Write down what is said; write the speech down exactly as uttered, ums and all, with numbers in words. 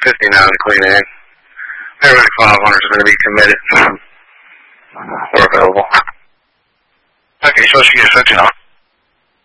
fifty now to clean in. Everybody five hundred is going to be committed or available. Okay, so she gets fifty now.